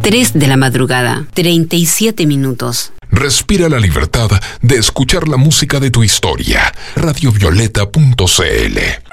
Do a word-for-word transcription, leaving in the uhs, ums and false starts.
tres de la madrugada, treinta y siete minutos. Respira la libertad de escuchar la música de tu historia. radiovioleta punto c l